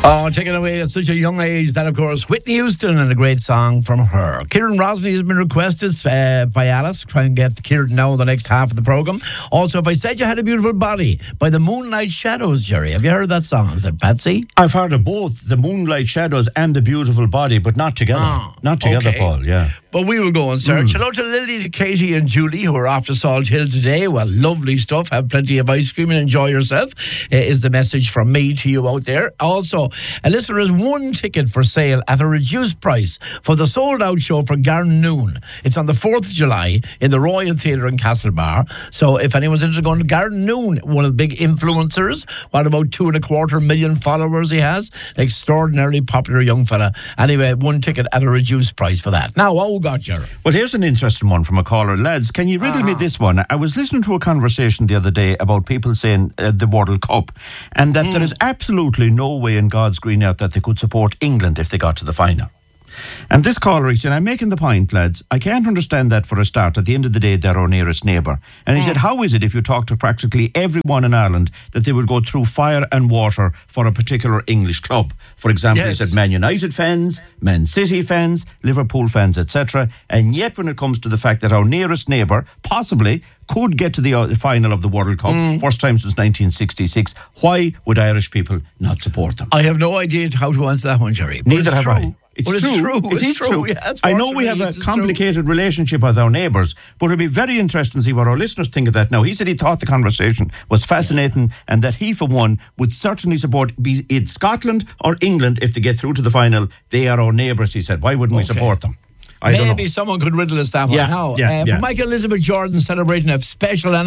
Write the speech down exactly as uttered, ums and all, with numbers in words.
Oh, taken away at such a young age. That, of course, Whitney Houston, and a great song from her. Kieran Rosny has been requested uh, by Alice. Try and get Kieran now in the next half of the programme. Also, If I Said You Had a Beautiful Body by the Moonlight Shadows, Jerry. Have you heard that song? Is that Patsy? I've heard of both the Moonlight Shadows and the Beautiful Body, but not together. Oh, not together, okay. Paul, yeah. But we will go and search. Mm. Hello to Lily, to Katie and Julie, who are off to Salt Hill today. Well, lovely stuff. Have plenty of ice cream and enjoy yourself, uh, is the message from me to you out there. Also, a listener has one ticket for sale at a reduced price for the sold-out show for Garnoon. It's on the fourth of July in the Royal Theatre in Castlebar. So if anyone's interested in going to Garnoon, one of the big influencers, what about two and a quarter million followers he has? Extraordinarily popular young fella. Anyway, one ticket at a reduced price for that. Now, oh, got you. Well, here's an interesting one from a caller. Lads, can you riddle uh-huh. me this one? I was listening to a conversation the other day about people saying uh, the World Cup, and that mm. there is absolutely no way in God's green earth that they could support England if they got to the final. And this caller is saying, I'm making the point, lads, I can't understand that for a start. At the end of the day, they're our nearest neighbour. And he mm. said, how is it if you talk to practically everyone in Ireland that they would go through fire and water for a particular English club? For example, yes. he said Man United fans, Man City fans, Liverpool fans, et cetera. And yet when it comes to the fact that our nearest neighbour possibly could get to the, uh, the final of the World Cup, mm. first time since nineteen sixty-six, why would Irish people not support them? I have no idea how to answer that one, Jerry. Neither have true. I. It's, well, true. it's true. It it's is true. true. Yeah, I know we have a complicated true. relationship with our neighbours, but it'd be very interesting to see what our listeners think of that now. He said he thought the conversation was fascinating yeah. and that he, for one, would certainly support, be it Scotland or England, if they get through to the final. They are our neighbours, he said. Why wouldn't okay. we support them? I Maybe don't know. someone could riddle us that one. Yeah, now, yeah, uh, yeah. For Michael Elizabeth Jordan, celebrating a special